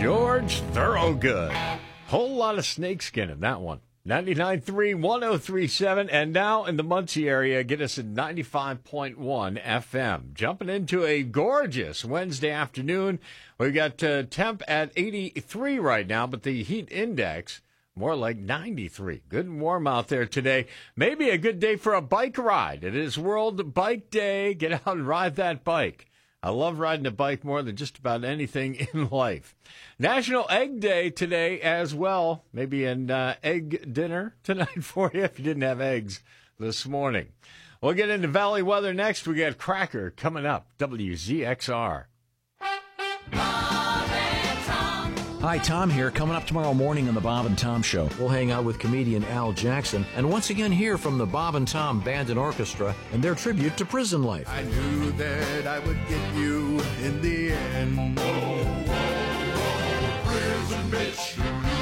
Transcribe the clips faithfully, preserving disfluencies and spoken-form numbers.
George Thorogood. Whole lot of snakeskin in that one. ninety-nine point three, one oh three point seven, and now in the Muncie area, get us at ninety-five point one F M. Jumping into a gorgeous Wednesday afternoon. We've got uh, temp at eighty-three right now, but the heat index more like ninety-three. Good and warm out there today. Maybe a good day for a bike ride. It is World Bike Day. Get out and ride that bike. I love riding a bike more than just about anything in life. National Egg Day today as well. Maybe an uh, egg dinner tonight for you if you didn't have eggs this morning. We'll get into Valley weather next. We got Cracker coming up. W Z X R. Hi, Tom here. Coming up tomorrow morning on the Bob and Tom Show, we'll hang out with comedian Al Jackson and once again hear from the Bob and Tom Band and Orchestra and their tribute to prison life. I knew that I would get you in the end. Whoa, whoa, prison bitch.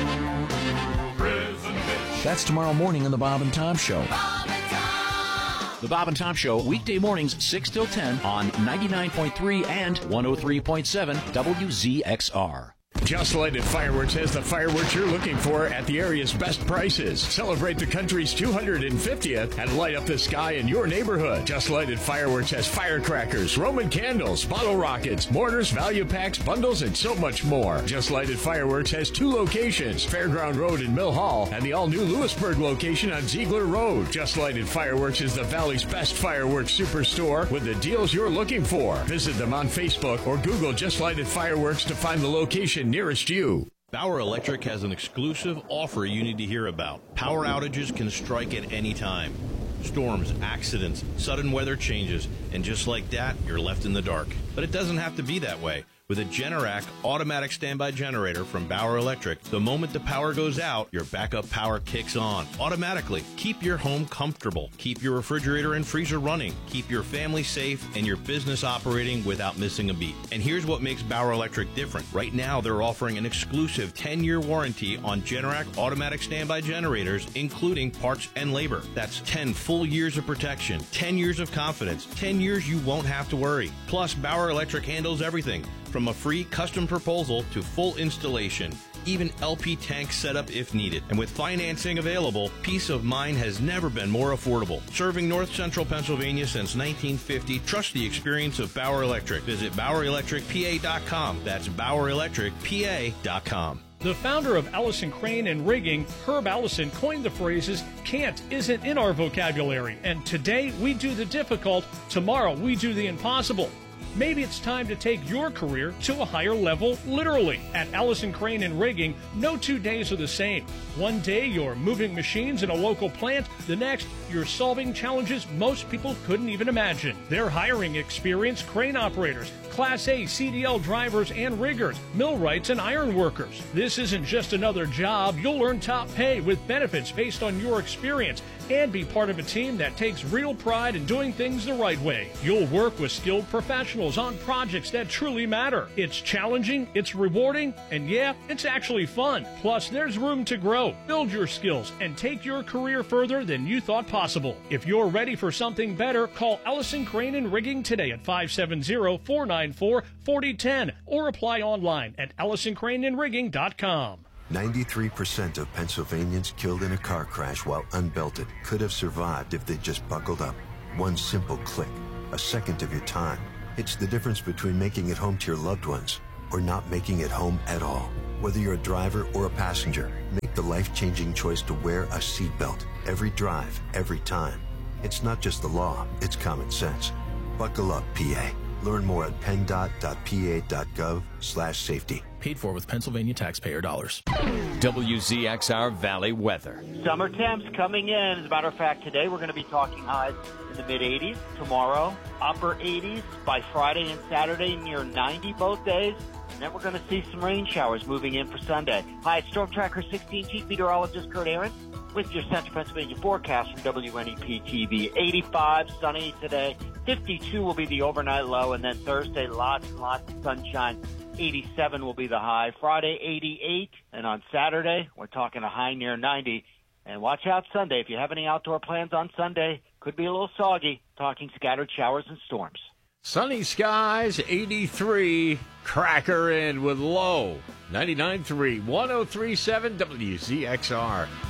Prison bitch. That's tomorrow morning on the Bob and Tom Show. Bob and Tom. The Bob and Tom Show, weekday mornings six till ten on ninety-nine point three and one oh three point seven W Z X R. Just Lighted Fireworks has the fireworks you're looking for at the area's best prices. Celebrate the country's two hundred fiftieth and light up the sky in your neighborhood. Just Lighted Fireworks has firecrackers, Roman candles, bottle rockets, mortars, value packs, bundles, and so much more. Just Lighted Fireworks has two locations, Fairground Road in Mill Hall and the all-new Lewisburg location on Ziegler Road. Just Lighted Fireworks is the Valley's best fireworks superstore with the deals you're looking for. Visit them on Facebook or Google Just Lighted Fireworks to find the location nearest you. Bauer Electric has an exclusive offer you need to hear about. Power outages can strike at any time. Storms, accidents, sudden weather changes, and just like that, you're left in the dark. But it doesn't have to be that way. With a Generac automatic standby generator from Bauer Electric, the moment the power goes out, your backup power kicks on automatically. Keep your home comfortable. Keep your refrigerator and freezer running. Keep your family safe and your business operating without missing a beat. And here's what makes Bauer Electric different. Right now, they're offering an exclusive ten-year warranty on Generac automatic standby generators, including parts and labor. That's ten full years of protection, ten years of confidence, ten years you won't have to worry. Plus, Bauer Electric handles everything from a free custom proposal to full installation, even L P tank setup if needed. And with financing available, peace of mind has never been more affordable. Serving North Central Pennsylvania since nineteen fifty, trust the experience of Bauer Electric. Visit Bauer Electric P A dot com. That's Bauer Electric P A dot com. The founder of Allison Crane and Rigging, Herb Allison, coined the phrases, can't isn't in our vocabulary, and today we do the difficult, tomorrow we do the impossible. Maybe it's time to take your career to a higher level, literally. At Allison Crane and Rigging, no two days are the same. One day you're moving machines in a local plant, the next you're solving challenges most people couldn't even imagine. They're hiring experienced crane operators, Class A C D L drivers and riggers, millwrights and iron workers. This isn't just another job. You'll earn top pay with benefits based on your experience and be part of a team that takes real pride in doing things the right way. You'll work with skilled professionals on projects that truly matter. It's challenging, it's rewarding, and yeah, it's actually fun. Plus, there's room to grow, build your skills, and take your career further than you thought possible. If you're ready for something better, call Allison Crane and Rigging today at five seven zero, four nine four, four zero one zero or apply online at allison crane and rigging dot com. ninety-three percent of Pennsylvanians killed in a car crash while unbelted could have survived if they just buckled up. One simple click, a second of your time. It's the difference between making it home to your loved ones or not making it home at all. Whether you're a driver or a passenger, make the life-changing choice to wear a seatbelt every drive, every time. It's not just the law, it's common sense. Buckle up, P A. Learn more at pendot dot p a dot gov slash safety. Paid for with Pennsylvania taxpayer dollars. W Z X R Valley weather. Summer temps coming in. As a matter of fact, today we're going to be talking highs in the mid eighties. Tomorrow, upper eighties. By Friday and Saturday, near ninety both days. And then we're going to see some rain showers moving in for Sunday. Hi, Storm Tracker sixteen, Chief Meteorologist Kurt Aaron with your Central Pennsylvania forecast from W N E P T V. eighty-five, sunny today. fifty-two will be the overnight low, and then Thursday, lots and lots of sunshine. eighty-seven will be the high. Friday, eighty-eight, and on Saturday, we're talking a high near ninety. And watch out Sunday. If you have any outdoor plans on Sunday, could be a little soggy. Talking scattered showers and storms. Sunny skies, eighty-three. Cracker in with low. ninety-nine point three, one oh three point seven W Z X R.